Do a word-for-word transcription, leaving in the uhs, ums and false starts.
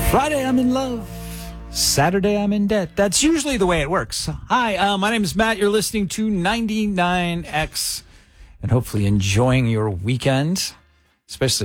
Friday, I'm in love. Saturday, I'm in debt. That's usually the way it works. Hi, uh, my name is Matt. You're listening to ninety-nine X and hopefully enjoying your weekend, especially